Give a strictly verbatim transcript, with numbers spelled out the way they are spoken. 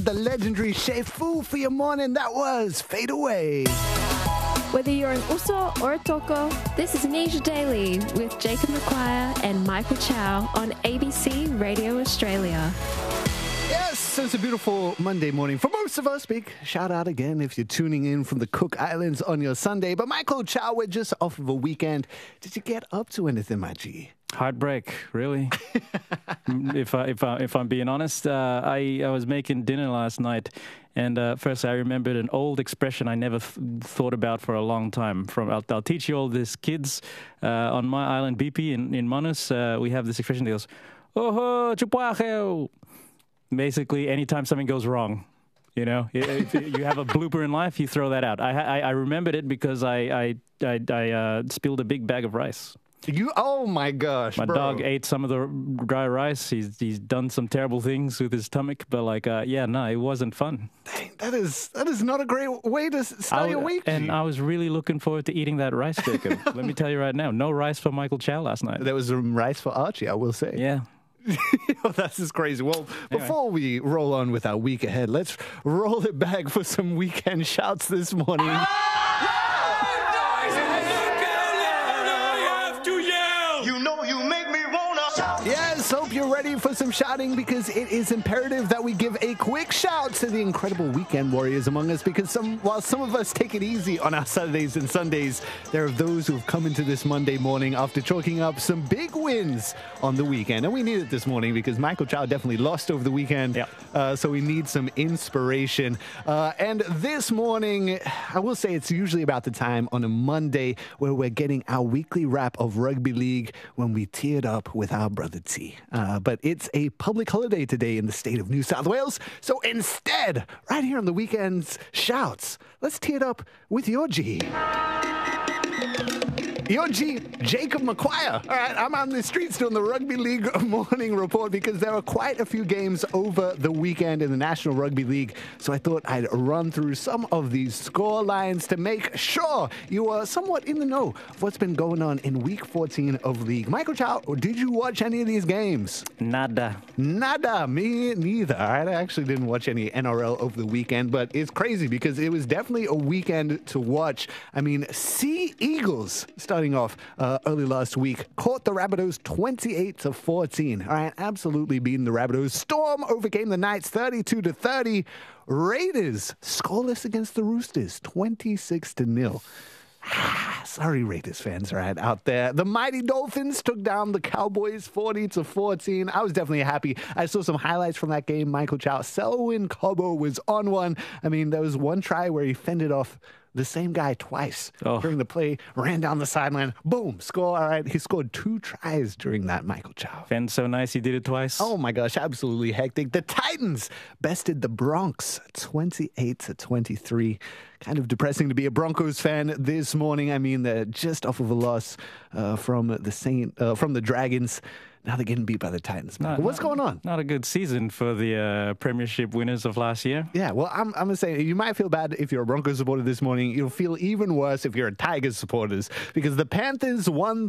The legendary Chef Fu for your morning. That was Fade Away. Whether you're an Uso or a Toko, this is Asia Daily with Jacob McQuire and Michael Chow on A B C Radio Australia. Yes, it's a beautiful Monday morning for most of us. Big shout out again if you're tuning in from the Cook Islands on your Sunday. But Michael Chow, we're just off of a weekend. Did you get up to anything, my G? Heartbreak, really. if I if I if I'm being honest, uh, I I was making dinner last night, and uh, first I remembered an old expression I never th- thought about for a long time. From I'll, I'll teach you all this, kids. Uh, on my island, B P in in Manus, uh, we have this expression that goes, "Oh, chupacho." Basically, anytime something goes wrong. You know, if you have a blooper in life, you throw that out. I I, I remembered it because I I I, I uh, spilled a big bag of rice. You, oh my gosh, My bro. dog ate some of the dry rice. He's he's done some terrible things with his stomach, but like, uh, yeah, no, it wasn't fun. Dang, that is that is not a great way to start I, your week. And G. I was really looking forward to eating that rice, Jacob. Let me tell you right now, no rice for Michael Chow last night. There was some rice for Archie, I will say. Yeah. Oh, that's just crazy. Well, before we roll on with our week ahead, let's roll it back for some weekend shouts this morning. Yes, hope you're ready for some shouting because it is imperative that we give a quick shout to the incredible weekend warriors among us because some, while some of us take it easy on our Saturdays and Sundays, there are those who have come into this Monday morning after chalking up some big wins on the weekend. And we need it this morning because Michael Chow definitely lost over the weekend. Yep. Uh, so we need some inspiration. Uh, and this morning, I will say it's usually about the time on a Monday where we're getting our weekly wrap of rugby league when we teared up with our brother T. Uh, but it's a public holiday today in the state of New South Wales. So instead, right here on the weekend's shouts, let's tee it up with your G. Your G, Jacob McQuire. All right, I'm on the streets doing the Rugby League morning report because there are quite a few games over the weekend in the National Rugby League. So I thought I'd run through some of these score lines to make sure you are somewhat in the know of what's been going on in week fourteen of league. Michael Chow, did you watch any of these games? Nada. Nada. Me neither. All right, I actually didn't watch any N R L over the weekend, but it's crazy because it was definitely a weekend to watch. I mean, Sea Eagles starting off uh, early last week, caught the Rabbitohs twenty-eight to fourteen. All right, absolutely beating the Rabbitohs. Storm overcame the Knights thirty-two to thirty. Raiders scoreless against the Roosters twenty-six to nil. Sorry, Raiders fans, right out there. The mighty Dolphins took down the Cowboys forty to fourteen. I was definitely happy. I saw some highlights from that game. Michael Chow, Selwyn Cobbo was on one. I mean, there was one try where he fended off the same guy twice oh. during the play, ran down the sideline, boom, score. All right, he scored two tries during that, Michael Chow. And so nice he did it twice. Oh my gosh, absolutely hectic. The Titans bested the Bronx twenty-eight to twenty-three. Kind of depressing to be a Broncos fan this morning. I mean, they're just off of a loss uh, from the Saint, uh, from the Dragons. Now they're getting beat by the Titans. Not, What's not, going on? Not a good season for the uh, Premiership winners of last year. Yeah, well, I'm, I'm going to say you might feel bad if you're a Broncos supporter this morning. You'll feel even worse if you're a Tigers supporters because the Panthers won